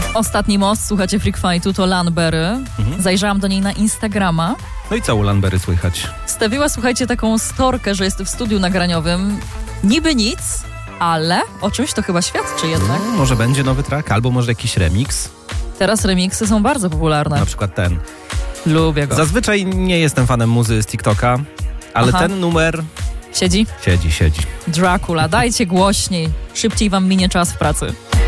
Ostatni most, słuchacie Freak Fightu, to Lanberry. Zajrzałam do niej na Instagrama. No i co u Lanberry słychać? Wstawiła, słuchajcie, taką storkę, że jest w studiu nagraniowym. Niby nic, ale o czymś to chyba świadczy jednak. Może będzie nowy track, albo może jakiś remix. Teraz remiksy są bardzo popularne. Na przykład ten. Lubię go. Zazwyczaj nie jestem fanem muzy z TikToka, ale ten numer... Siedzi? Siedzi. Dracula, dajcie głośniej. Szybciej wam minie czas w pracy.